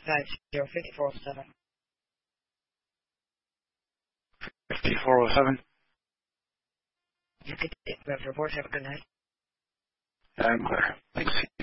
505407. 5407. You could report. Have a good night. I'm clear. Thanks.